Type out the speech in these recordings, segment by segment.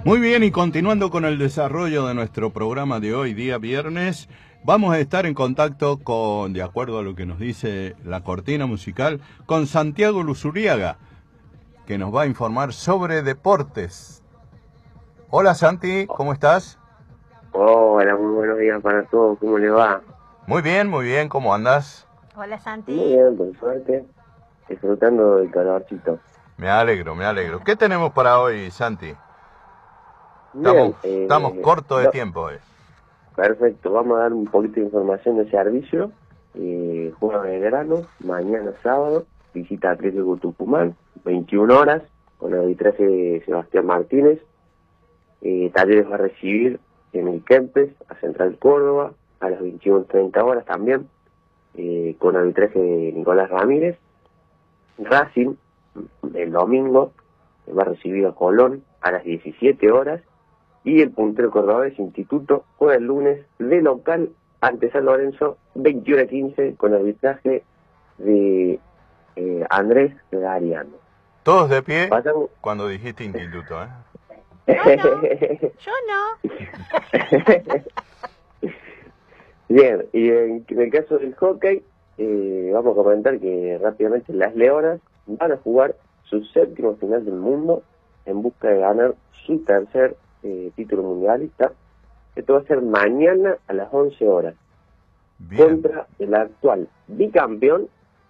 Muy bien, y continuando con el desarrollo de nuestro programa de hoy, día viernes, vamos a estar en contacto con, de acuerdo a lo que nos dice la cortina musical, con Santiago Luzuriaga, que nos va a informar sobre deportes. Hola Santi, ¿cómo estás? Hola, muy buenos días para todos, ¿cómo le va? Muy bien, ¿cómo andas? Hola Santi. Muy bien, por suerte, disfrutando del calorcito. Me alegro. ¿Qué tenemos para hoy, Santi? Bien, Estamos cortos de no, tiempo hoy. perfecto, vamos a dar un poquito de información de servicio. Juega Belgrano, mañana sábado, visita Atlético Tucumán, 21 horas, con el arbitraje de Sebastián Martínez. Talleres va a recibir en el Kempes a Central Córdoba, a las 21:30 horas también, con arbitraje de Nicolás Ramírez. Racing, el domingo, va a recibir a Colón a las 17 horas, y el puntero cordobés Instituto juega el lunes de local ante San Lorenzo, 21:15, con arbitraje de Andrés Gariano. Todos de pie Pasamos. cuando dijiste instituto, ¿eh? Yo no. Bien, y en el caso del hockey, vamos a comentar que rápidamente las Leonas van a jugar su séptimo final del mundo en busca de ganar su tercer título mundialista. Esto va a ser mañana a las 11 horas. Bien. Contra el actual bicampeón,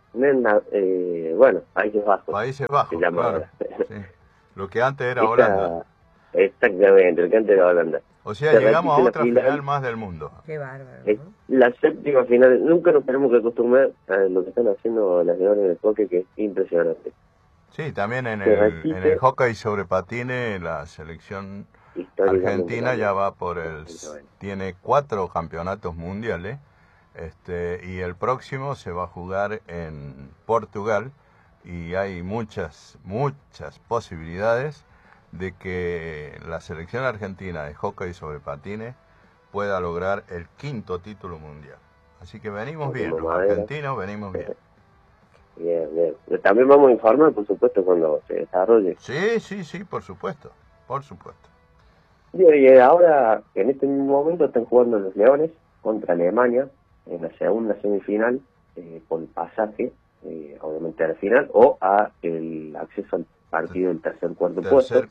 Países Bajos. Países Bajos, se llama claro. ahora. Sí. Lo que antes era Holanda. Exactamente, el que antes era Holanda. O sea, Se llegamos a repite otra final más del mundo. Qué bárbaro. Es la séptima final. Nunca nos tenemos que acostumbrar a lo que están haciendo las Leones del hockey, que es impresionante. Sí, también en Se el repite hockey sobre patines, la selección históricamente argentina ya va por Exactamente. tiene 4 campeonatos mundiales, y el próximo se va a jugar en Portugal, y hay muchas posibilidades de que la selección argentina de hockey sobre patines pueda lograr el 5º título mundial. Así que venimos bien, los argentinos venimos bien. Bien. También vamos a informar, por supuesto, cuando se desarrolle. Sí, por supuesto. Bien, y ahora, en este mismo momento, están jugando los Leones contra Alemania en la segunda semifinal, por el pasaje, obviamente a la final, o a el acceso al partido del cuarto puesto.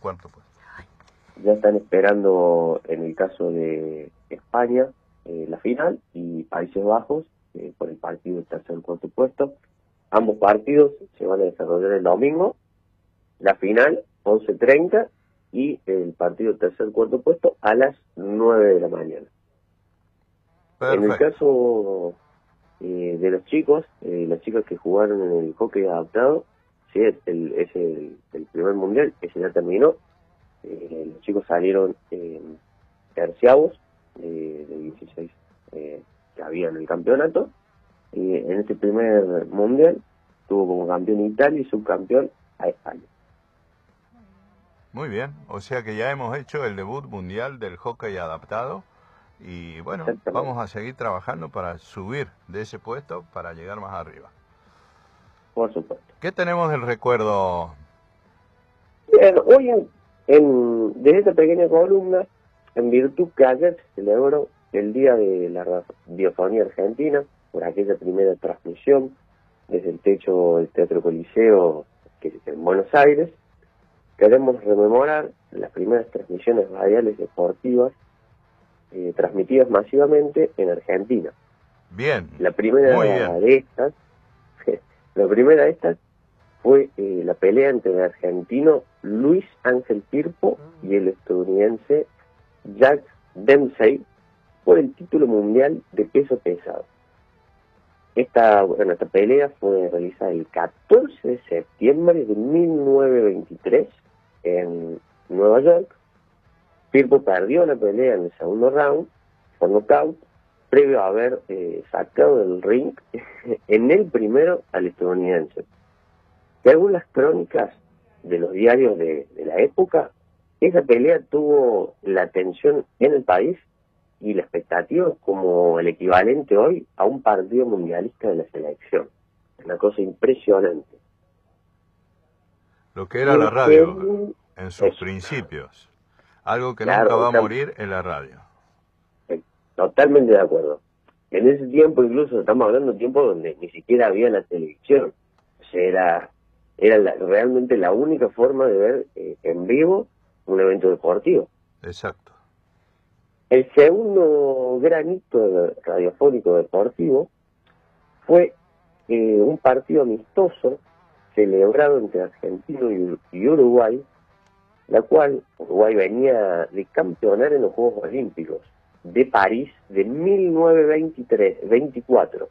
Ya están esperando, en el caso de España, la final, y Países Bajos por el partido del cuarto puesto. Ambos partidos se van a desarrollar el domingo, la final 11:30 y el partido cuarto puesto a las 9 de la mañana. Perfecto. En el caso de los chicos, las chicas que jugaron en el hockey adaptado, sí, es el primer mundial, ese ya terminó. Los chicos salieron terciavos de 16 que había en el campeonato. En este primer mundial tuvo como campeón Italia y subcampeón a España. Muy bien, o sea que ya hemos hecho el debut mundial del hockey adaptado, y bueno, vamos a seguir trabajando para subir de ese puesto para llegar más arriba. Por supuesto. ¿Qué tenemos del recuerdo? Bien, hoy desde esta pequeña columna, en virtud que ayer se celebró el Día de la Radiofonía Argentina, por aquella primera transmisión desde el techo del Teatro Coliseo, que es en Buenos Aires, queremos rememorar las primeras transmisiones radiales deportivas transmitidas masivamente en Argentina. Bien. La primera de estas fue la pelea entre el argentino Luis Ángel Firpo y el estadounidense Jack Dempsey por el título mundial de peso pesado. Esta pelea fue realizada el 14 de septiembre de 1923 en Nueva York. Firpo perdió la pelea en el segundo round por nocaut, previo a haber sacado del ring en el primero al estadounidense. Según las crónicas de los diarios de la época, esa pelea tuvo la atención en el país y la expectativa como el equivalente hoy a un partido mundialista de la selección. Una cosa impresionante. Lo que era la radio en sus principios. Algo que Claro, nunca va a está- morir en la radio. Totalmente de acuerdo. En ese tiempo, incluso estamos hablando de tiempo donde ni siquiera había la televisión. O sea, realmente la única forma de ver en vivo un evento deportivo. Exacto. El segundo gran hito radiofónico deportivo fue un partido amistoso celebrado entre Argentina y Uruguay, la cual Uruguay venía de campeonar en los Juegos Olímpicos de París de 1924.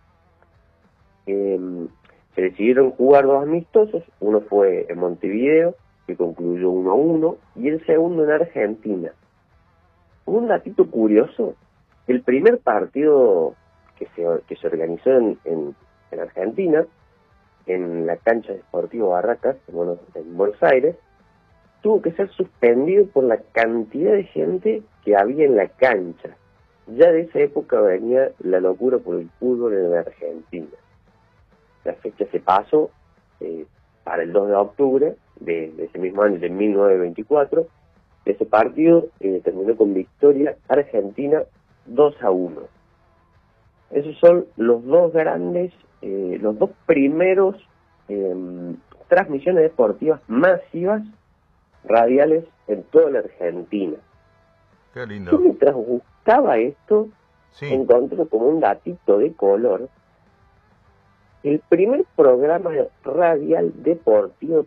Se decidieron jugar dos amistosos, uno fue en Montevideo, que concluyó 1-1, y el segundo en Argentina. Un datito curioso, el primer partido que se organizó en Argentina, en la cancha de Sportivo Barracas, en Buenos Aires, tuvo que ser suspendido por la cantidad de gente que había en la cancha. Ya de esa época venía la locura por el fútbol en Argentina. La fecha se pasó para el 2 de octubre de ese mismo año, de 1924. Ese partido terminó con victoria argentina 2-1. Esos son los dos grandes, los dos primeros transmisiones deportivas masivas radiales en toda la Argentina. Qué Yo lindo. mientras buscaba esto, Sí. encontré como un datito de color, el primer programa radial deportivo